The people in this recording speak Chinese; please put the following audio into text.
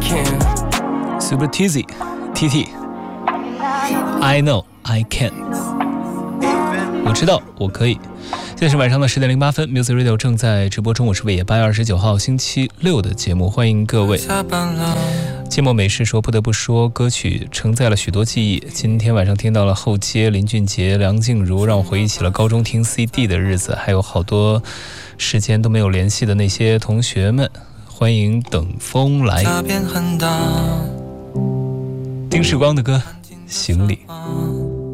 Super Tizzy TT I know I can， 我知道我可以。现在是晚上的10点08分 Music Radio 正在直播中，我是伟爷，8月29号星期六的节目，欢迎各位。芥末美式说，不得不说，歌曲承载了许多记忆。今天晚上听到了后街、林俊杰、梁静茹，让我回忆起了高中听 CD 的日子，还有好多时间都没有联系的那些同学们。欢迎等风来。丁世光的歌《行李》。